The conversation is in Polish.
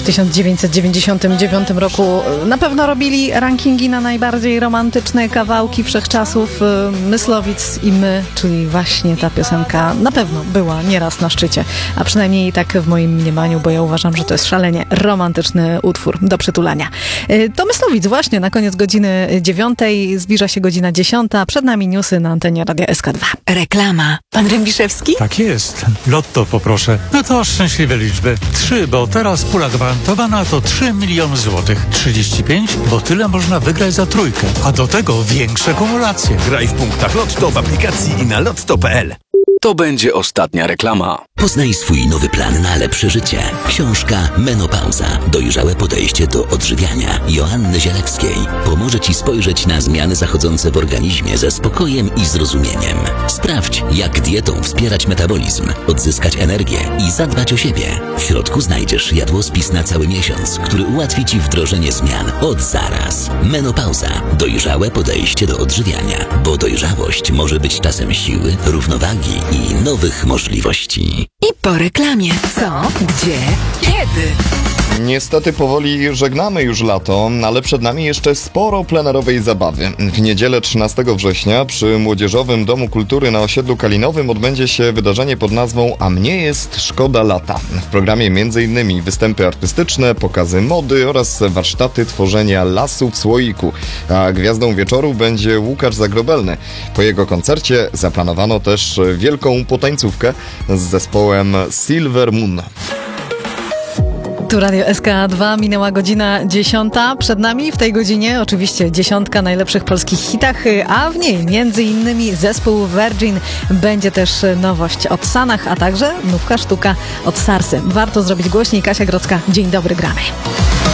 1999 roku na pewno robili rankingi na najbardziej romantyczne kawałki wszechczasów. Myslowic i my, czyli właśnie ta piosenka na pewno była nieraz na szczycie, a przynajmniej tak w moim mniemaniu, bo ja uważam, że to jest szalenie romantyczny utwór do przytulania. To Myslowic właśnie na koniec godziny 9, zbliża się godzina 10, przed nami newsy na antenie Radia SK2. Reklama. Pan Rębiszewski? Tak jest. Lotto poproszę. No to szczęśliwe liczby. 3, bo teraz pula gwarantowana to 3 miliony złotych. 35, bo tyle można wygrać za trójkę. A do tego większe kumulacje. Graj w punktach Lotto w aplikacji i na lotto.pl. To będzie ostatnia reklama. Poznaj swój nowy plan na lepsze życie. Książka Menopauza. Dojrzałe podejście do odżywiania Joanny Zielewskiej pomoże Ci spojrzeć na zmiany zachodzące w organizmie ze spokojem i zrozumieniem. Sprawdź, jak dietą wspierać metabolizm, odzyskać energię i zadbać o siebie. W środku znajdziesz jadłospis na cały miesiąc, który ułatwi Ci wdrożenie zmian od zaraz. Menopauza. Dojrzałe podejście do odżywiania, bo dojrzałość może być czasem siły, równowagi i nowych możliwości. I po reklamie. Co? Gdzie? Kiedy? Niestety powoli żegnamy już lato, ale przed nami jeszcze sporo plenerowej zabawy. W niedzielę 13 września przy Młodzieżowym Domu Kultury na osiedlu Kalinowym odbędzie się wydarzenie pod nazwą A mnie jest szkoda lata. W programie m.in. występy artystyczne, pokazy mody oraz warsztaty tworzenia lasu w słoiku. A gwiazdą wieczoru będzie Łukasz Zagrobelny. Po jego koncercie zaplanowano też wielką potańcówkę z zespołem Silver Moon. Tu Radio SK2, minęła godzina 10. Przed nami w tej godzinie oczywiście 10 najlepszych polskich hitach, a w niej między innymi zespół Virgin. Będzie też nowość od Sanach, a także nówka sztuka od Sarsy. Warto zrobić głośniej. Kasia Grodzka, dzień dobry, gramy.